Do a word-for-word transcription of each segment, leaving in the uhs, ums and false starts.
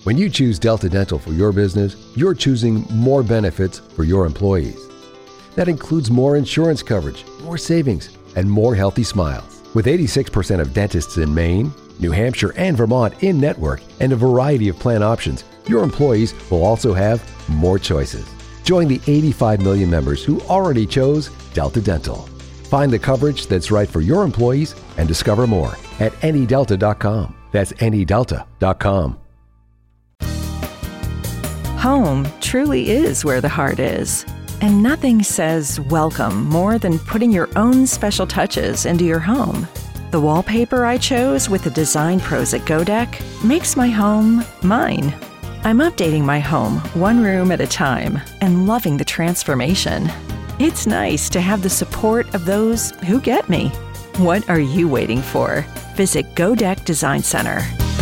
When you choose Delta Dental for your business, you're choosing more benefits for your employees. That includes more insurance coverage, more savings, and more healthy smiles. With eighty-six percent of dentists in Maine, New Hampshire, and Vermont in-network and a variety of plan options, your employees will also have more choices. Join the eighty-five million members who already chose Delta Dental. Find the coverage that's right for your employees and discover more at any delta dot com. That's any delta dot com. Home truly is where the heart is. And nothing says welcome more than putting your own special touches into your home. The wallpaper I chose with the design pros at Godek makes my home mine. I'm updating my home one room at a time and loving the transformation. It's nice to have the support of those who get me. What are you waiting for? Visit Godek Design Center.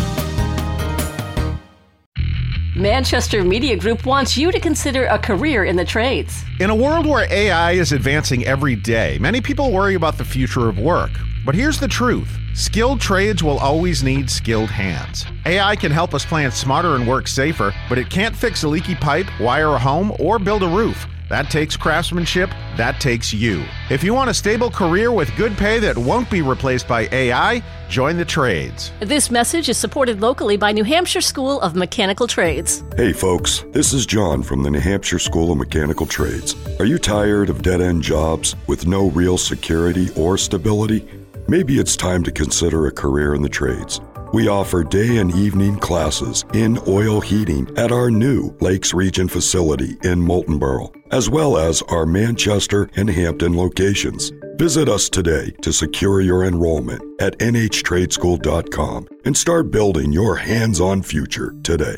Manchester Media Group wants you to consider a career in the trades. In a world where A I is advancing every day, many people worry about the future of work. But here's the truth. Skilled trades will always need skilled hands. A I can help us plan smarter and work safer, but it can't fix a leaky pipe, wire a home, or build a roof. That takes craftsmanship. That takes you. If you want a stable career with good pay that won't be replaced by A I, join the trades. This message is supported locally by New Hampshire School of Mechanical Trades. Hey folks, this is John from the New Hampshire School of Mechanical Trades. Are you tired of dead-end jobs with no real security or stability? Maybe it's time to consider a career in the trades. We offer day and evening classes in oil heating at our new Lakes Region facility in Moultonborough, as well as our Manchester and Hampton locations. Visit us today to secure your enrollment at N H trade school dot com and start building your hands-on future today.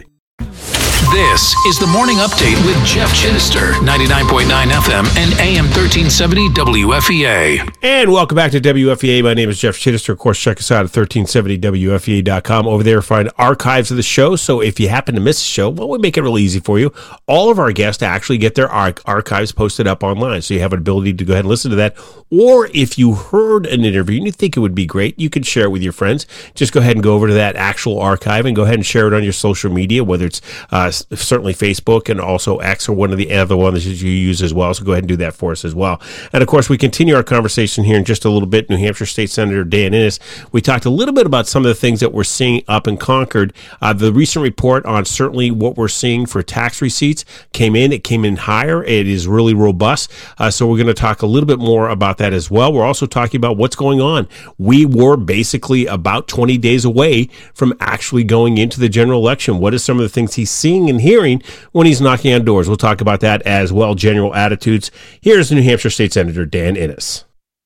This is the Morning Update with Jeff Chittister, ninety-nine point nine F M and A M thirteen seventy W F E A. And welcome back to W F E A. My name is Jeff Chittister. Of course, check us out at thirteen seventy W F E A dot com. Over there, find archives of the show. So if you happen to miss the show, well, we make it real easy for you. All of our guests actually get their arch- archives posted up online. So you have an ability to go ahead and listen to that. Or if you heard an interview and you think it would be great, you can share it with your friends. Just go ahead and go over to that actual archive and go ahead and share it on your social media, whether it's uh, certainly Facebook and also X or one of the other ones that you use as well. So go ahead and do that for us as well. And of course, we continue our conversation here in just a little bit. New Hampshire State Senator Dan Innes. We talked a little bit about some of the things that we're seeing up in Concord. Uh, the recent report on certainly what we're seeing for tax receipts came in. It came in higher. It is really robust. Uh, so we're going to talk a little bit more about that as well. We're also talking about what's going on. We were basically about twenty days away from actually going into the general election. What are some of the things he's seeing and hearing when he's knocking on doors? We'll talk about that as well, general attitudes. Here's New Hampshire State Senator Dan Innes.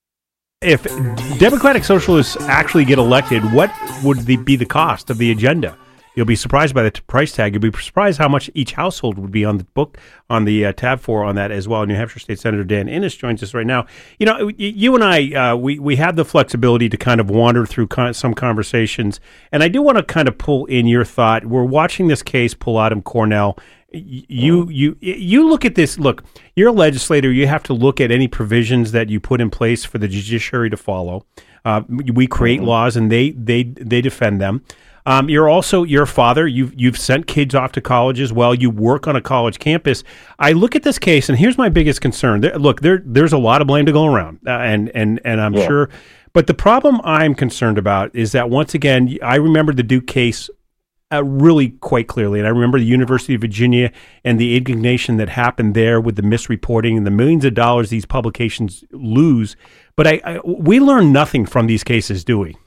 If Democratic Socialists actually get elected, what would the, be the cost of the agenda? You'll be surprised by the t- price tag. You'll be surprised how much each household would be on the book, on the uh, tab for on that as well. New Hampshire State Senator Dan Innes joins us right now. You know, you and I, uh, we, we have the flexibility to kind of wander through con- some conversations. And I do want to kind of pull in your thought. We're watching this case pull out in Cornell. You you you look at this. Look, you're a legislator. You have to look at any provisions that you put in place for the judiciary to follow. Uh, we create mm-hmm. laws, and they they they defend them. Um, you're also you're a father. You've you've sent kids off to college as well. You work on a college campus. I look at this case, and here's my biggest concern. There, look, there there's a lot of blame to go around, uh, and and and I'm yeah. sure. But the problem I'm concerned about is that once again, I remember the Duke case Uh, really quite clearly. And I remember the University of Virginia and the indignation that happened there with the misreporting and the millions of dollars these publications lose. But I, I we learn nothing from these cases, do we?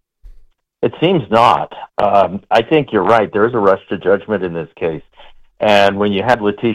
It seems not. Um, I think you're right. There is a rush to judgment in this case. And when you had Letitia